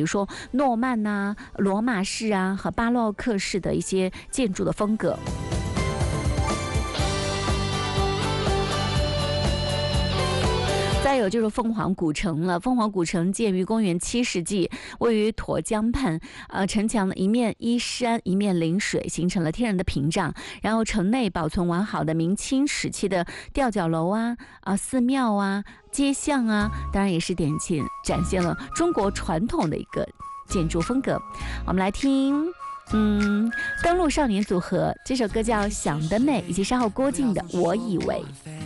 如说诺曼啊、罗马式啊和巴洛克式的一些建筑的风格。再有就是凤凰古城了。凤凰古城建于公元7世纪，位于沱江畔，城墙的一面依山一面临水，形成了天然的屏障。然后城内保存完好的明清时期的吊脚楼啊、寺庙啊、街巷啊，当然也是展现了中国传统的一个建筑风格。我们来听登陆少年组合这首歌叫《想得美》，以及稍后郭靖的《我以为》。